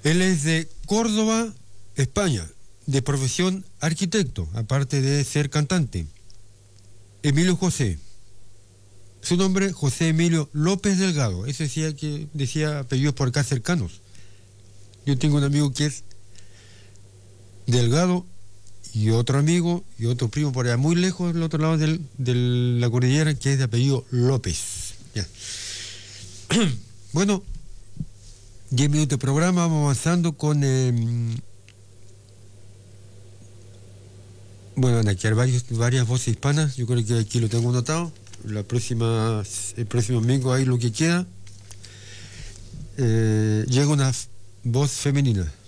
Él es de Córdoba, España, de profesión arquitecto, aparte de ser cantante. Emilio José. Su nombre, José Emilio López Delgado. Eso decía apellidos por acá cercanos. Yo tengo un amigo que es Delgado y otro amigo y otro primo por allá muy lejos del otro lado de la cordillera que es de apellido López. Ya. Bueno, 10 minutos de programa, vamos avanzando con... bueno, van a quedar varias voces hispanas, yo creo que aquí lo tengo anotado. El próximo domingo ahí lo que queda. Llega una voz femenina.